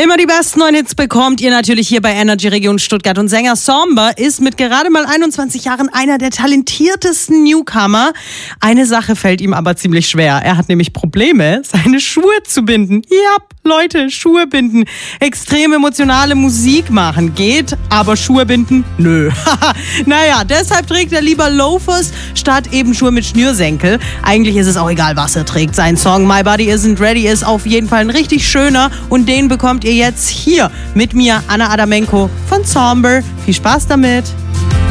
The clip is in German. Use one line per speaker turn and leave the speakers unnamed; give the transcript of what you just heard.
Immer die besten neuen Hits bekommt ihr natürlich hier bei Energy Region Stuttgart. Und Sänger Somber ist mit gerade mal 21 Jahren einer der talentiertesten Newcomer. Eine Sache fällt ihm aber ziemlich schwer. Er hat nämlich Probleme, seine Schuhe zu binden. Ja, Leute, Schuhe binden. Extrem emotionale Musik machen geht, aber Schuhe binden? Nö. Naja, deshalb trägt er lieber Loafers statt eben Schuhe mit Schnürsenkel. Eigentlich ist es auch egal, was er trägt. Sein Song My Body Isn't Ready ist auf jeden Fall ein richtig schöner und den bekommt ihr jetzt hier mit mir, Anna Adamenko von Somber. Viel Spaß damit!